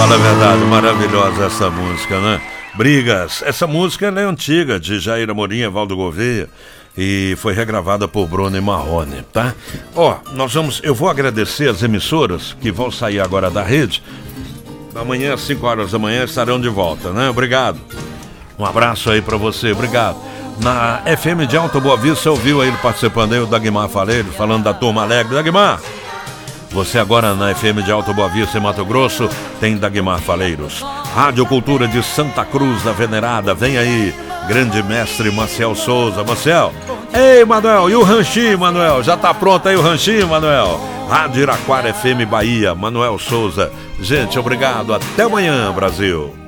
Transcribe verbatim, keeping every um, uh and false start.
Fala a verdade, maravilhosa essa música, né? Brigas. Essa música ela é antiga, de Jair Amorim e Valdo Gouveia, e foi regravada por Bruno e Marrone, tá? Ó, nós vamos, eu vou agradecer as emissoras que vão sair agora da rede. Amanhã às cinco horas da manhã estarão de volta, né? Obrigado. Um abraço aí pra você, obrigado. Na F M de Alta Boa Vista, você ouviu aí participando aí o Dagmar Faleiro, falando da Turma Alegre. Dagmar, você agora na F M de Alta Boa Vista, em Mato Grosso, tem Dagmar Faleiros. Rádio Cultura de Santa Cruz da Venerada, vem aí, grande mestre Maciel Souza. Maciel, ei, Manuel, e o ranchinho, Manuel? Já tá pronto aí o ranchinho, Manuel? Rádio Iraquara F M Bahia, Manuel Souza. Gente, obrigado, até amanhã, Brasil.